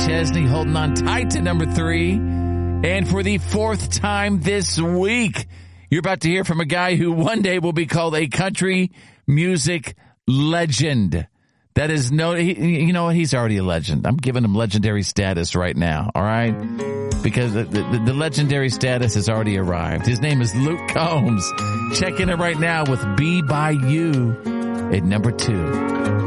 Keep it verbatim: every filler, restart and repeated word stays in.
Chesney holding on tight to number three. And for the fourth time this week, you're about to hear from a guy who one day will be called a country music legend. That is no, he, you know what? He's already a legend. I'm giving him legendary status right now. All right. Because the, the, the legendary status has already arrived. His name is Luke Combs. Checking it right now with Be By You at number two.